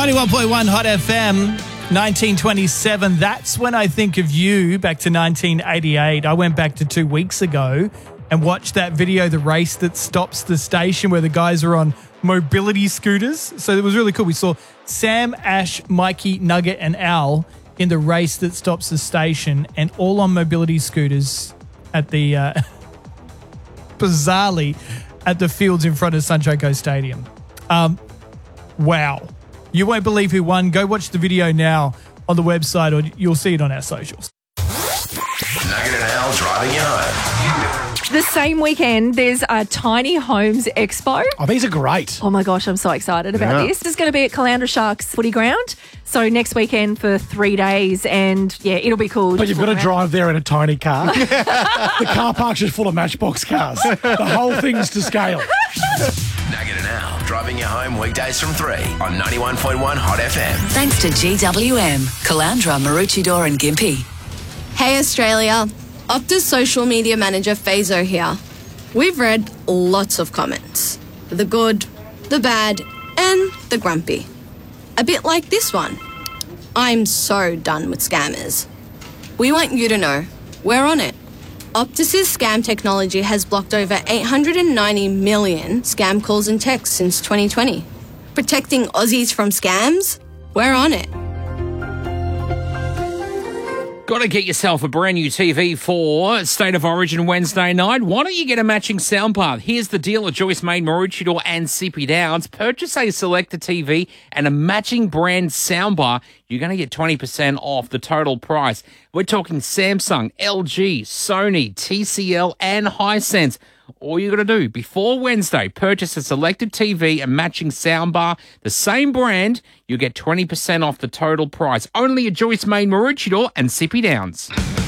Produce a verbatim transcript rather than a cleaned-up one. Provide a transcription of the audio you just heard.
ninety-one point one Hot F M, nineteen twenty-seven. That's when I think of you, back to nineteen eighty-eight. I went back to two weeks ago and watched that video, The Race That Stops the Station, where the guys are on mobility scooters. So it was really cool. We saw Sam, Ash, Mikey, Nugget and Al in The Race That Stops the Station, and all on mobility scooters at the, uh, bizarrely, at the fields in front of Sunshine Coast Stadium. Um, wow. You won't believe who won. Go watch the video now on the website, or you'll see it on our socials. Nugget and Al driving you home. The same weekend, there's a Tiny Homes Expo. Oh, these are great. Oh, my gosh, I'm so excited about Yeah. this. This is going to be at Caloundra Sharks footy ground. So next weekend for three days, and, yeah, it'll be cool. But you've got to drive there in a tiny car. The car park's just full of Matchbox cars. The whole thing's to scale. Nugget and Al driving you home weekdays from three on ninety-one point one Hot F M. Thanks to G W M, Caloundra, Maroochydore and Gympie. Hey Australia, Optus social media manager Fazo here. We've read lots of comments. The good, the bad, and the grumpy. A bit like this one. I'm so done with scammers. We want you to know, we're on it. Optus's scam technology has blocked over eight hundred ninety million scam calls and texts since twenty twenty. Protecting Aussies from scams? We're on it. Got to get yourself a brand new T V for State of Origin Wednesday night. Why don't you get a matching soundbar? Here's the deal at Joyce Main, Maroochydore and Sippy Downs. Purchase a selected T V and a matching brand soundbar. You're going to get twenty percent off the total price. We're talking Samsung, L G, Sony, T C L and Hisense. All you got to do before Wednesday, purchase a selected T V and matching soundbar, the same brand. You'll get twenty percent off the total price. Only at Joyce Main, Maroochydore and Sippy Downs.